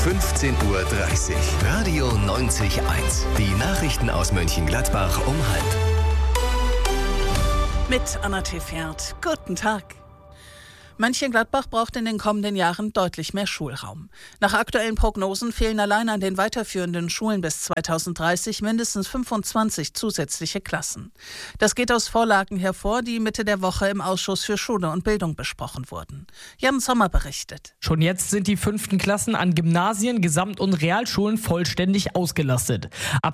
15:30 Uhr. Radio 90.1. Die Nachrichten aus Mönchengladbach um 12:30. Mit Anna Tefert. Guten Tag. Mönchengladbach braucht in den kommenden Jahren deutlich mehr Schulraum. Nach aktuellen Prognosen fehlen allein an den weiterführenden Schulen bis 2030 mindestens 25 zusätzliche Klassen. Das geht aus Vorlagen hervor, die Mitte der Woche im Ausschuss für Schule und Bildung besprochen wurden. Jan Sommer berichtet. Schon jetzt sind die 5. Klassen an Gymnasien, Gesamt- und Realschulen vollständig ausgelastet. Ab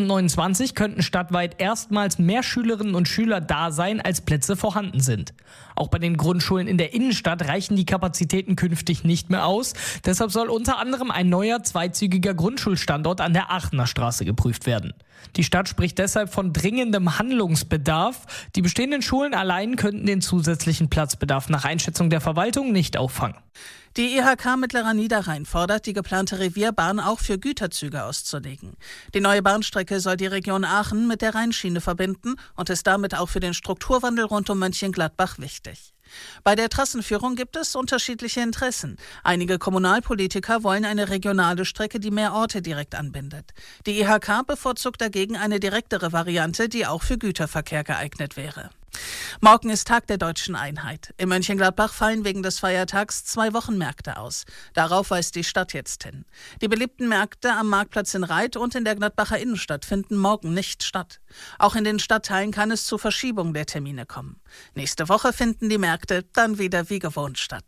2029 könnten stadtweit erstmals mehr Schülerinnen und Schüler da sein, als Plätze vorhanden sind. Auch bei den Grundschulen in der Innenstadt reichen die Kapazitäten künftig nicht mehr aus. Deshalb soll unter anderem ein neuer zweizügiger Grundschulstandort an der Aachener Straße geprüft werden. Die Stadt spricht deshalb von dringendem Handlungsbedarf. Die bestehenden Schulen allein könnten den zusätzlichen Platzbedarf nach Einschätzung der Verwaltung nicht auffangen. Die IHK Mittlerer Niederrhein fordert, die geplante Revierbahn auch für Güterzüge auszulegen. Die neue Bahnstrecke soll die Region Aachen mit der Rheinschiene verbinden und ist damit auch für den Strukturwandel rund um Mönchengladbach wichtig. Bei der Trassenführung gibt es unterschiedliche Interessen. Einige Kommunalpolitiker wollen eine regionale Strecke, die mehr Orte direkt anbindet. Die IHK bevorzugt dagegen eine direktere Variante, die auch für Güterverkehr geeignet wäre. Morgen ist Tag der Deutschen Einheit. In Mönchengladbach fallen wegen des Feiertags 2 Wochenmärkte aus. Darauf weist die Stadt jetzt hin. Die beliebten Märkte am Marktplatz in Reit und in der Gladbacher Innenstadt finden morgen nicht statt. Auch in den Stadtteilen kann es zu Verschiebung der Termine kommen. Nächste Woche finden die Märkte dann wieder wie gewohnt statt.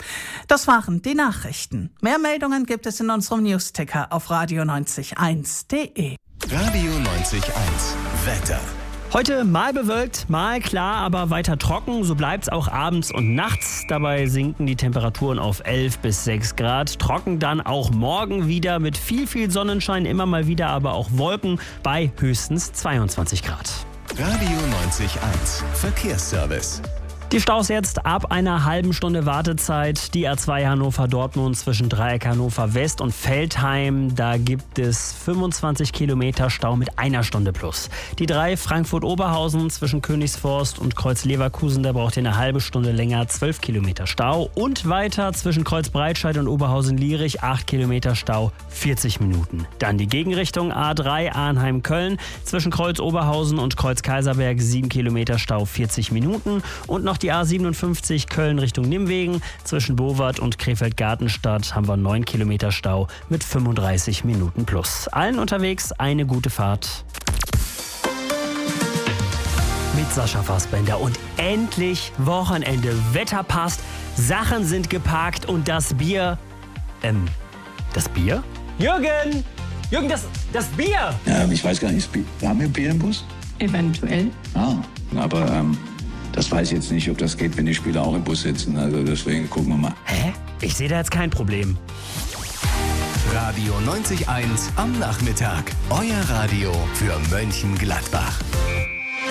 Das waren die Nachrichten. Mehr Meldungen gibt es in unserem Newsticker auf radio901.de. Radio 90.1. Wetter. Heute mal bewölkt, mal klar, aber weiter trocken. So bleibt's auch abends und nachts. Dabei sinken die Temperaturen auf 11 bis 6 Grad. Trocken dann auch morgen wieder mit viel Sonnenschein, immer mal wieder aber auch Wolken bei höchstens 22 Grad. Radio 90.1. Verkehrsservice. Die Staus jetzt ab einer halben Stunde Wartezeit. Die A2 Hannover-Dortmund zwischen Dreieck Hannover West und Veltheim. Da gibt es 25 Kilometer Stau mit 1 Stunde plus. Die 3 Frankfurt-Oberhausen zwischen Königsforst und Kreuz-Leverkusen. Da braucht ihr eine halbe Stunde länger, 12 Kilometer Stau. Und weiter zwischen Kreuz-Breitscheid und Oberhausen-Lierich 8 Kilometer Stau, 40 Minuten. Dann die Gegenrichtung A3 Arnheim-Köln zwischen Kreuz-Oberhausen und Kreuz-Kaiserberg 7 Kilometer Stau, 40 Minuten. Und noch die A57 Köln Richtung Nimwegen. Zwischen Bowart und Krefeld-Gartenstadt haben wir 9 Kilometer Stau mit 35 Minuten plus. Allen unterwegs eine gute Fahrt. Mit Sascha Fassbender und endlich Wochenende. Wetter passt, Sachen sind geparkt und das Bier... Das Bier? Jürgen, das Bier! Ja, ich weiß gar nicht, haben wir Bier im Bus? Eventuell. Aber das weiß ich jetzt nicht, ob das geht, wenn die Spieler auch im Bus sitzen. Also deswegen gucken wir mal. Hä? Ich sehe da jetzt kein Problem. Radio 90.1 am Nachmittag. Euer Radio für Mönchengladbach.